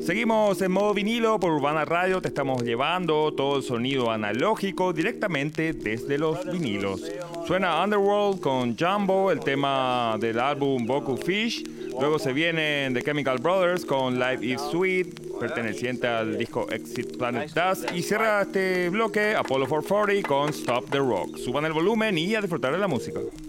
Seguimos en modo vinilo por Urbana Radio, te estamos llevando todo el sonido analógico directamente desde los vinilos. Suena Underworld con Jumbo, el tema del álbum Boku Fish. Luego se vienen The Chemical Brothers con Life is Sweet, perteneciente al disco Exit Planet Dust. Y cierra este bloque Apollo 440 con Stop the Rock. Suban el volumen y a disfrutar de la música.